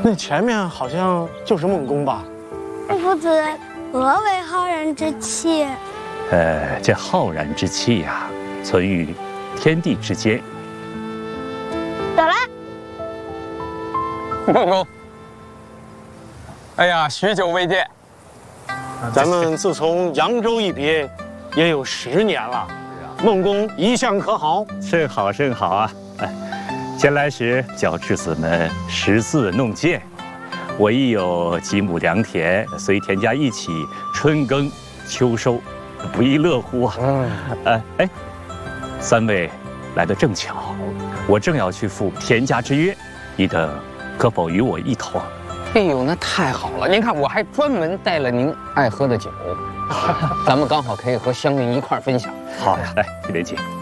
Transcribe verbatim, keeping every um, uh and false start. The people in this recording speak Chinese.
那前面好像就是孟公吧？ 夫子，何为浩然之气？ 呃，这浩然之气呀、啊，存于天地之间。 走了。 孟公，哎呀，许久未见。 咱们自从扬州一别，也有十年了。孟公一向可好？ 甚好甚好啊！前来时教稚子们识字弄剑，我亦有几亩良田，随田家一起春耕秋收，不亦乐乎啊！嗯，呃，哎，三位来得正巧，我正要去赴田家之约，你等可否与我一同？ 哎呦，那太好了！您看，我还专门带了您爱喝的酒，咱们刚好可以和乡邻一块儿分享。 好呀，来这边请。